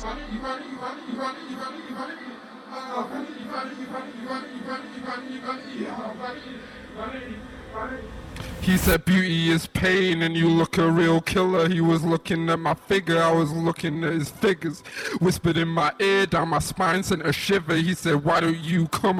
He said beauty is pain and you look a real killer. He was looking at my figure, I was looking at his figures. Whispered in my ear, down my spine, sent a shiver. He said, why don't you come